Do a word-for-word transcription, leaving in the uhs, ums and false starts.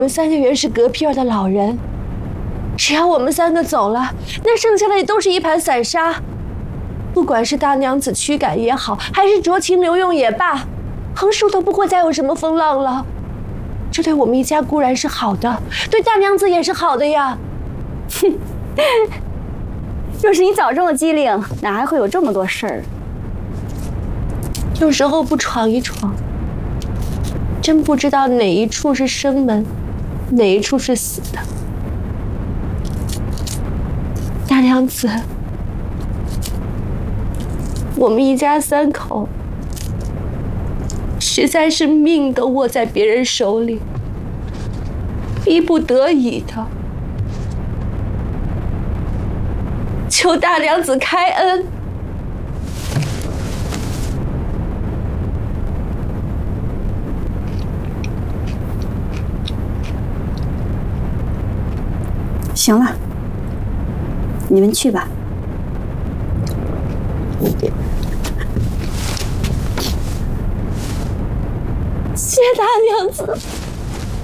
我们三个原是隔壁儿的老人，只要我们三个走了，那剩下的也都是一盘散沙。不管是大娘子驱赶也好，还是酌情留用也罢，横竖都不会再有什么风浪了。这对我们一家固然是好的，对大娘子也是好的呀。 哼，若是你早这么机灵，哪还会有这么多事儿？ 有时候不闯一闯，真不知道哪一处是生门，哪一处是死的。大娘子，我们一家三口实在是命都握在别人手里，逼不得已的，求大娘子开恩。 行了，你们去吧。 谢大娘子。